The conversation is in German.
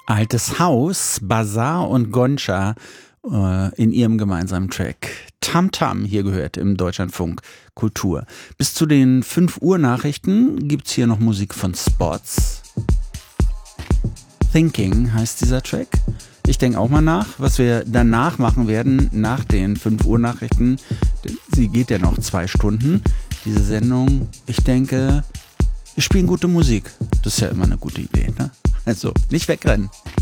Altes Haus, Bazar und Goncha in ihrem gemeinsamen Track. Tam Tam hier gehört im Deutschlandfunk Kultur. Bis zu den 5 Uhr Nachrichten gibt's hier noch Musik von Spots. Thinking heißt dieser Track. Ich denke auch mal nach, was wir danach machen werden, nach den 5 Uhr Nachrichten. Sie geht ja noch 2 Stunden, diese Sendung. Ich denke, wir spielen gute Musik. Das ist ja immer eine gute Idee, ne? Also, nicht wegrennen.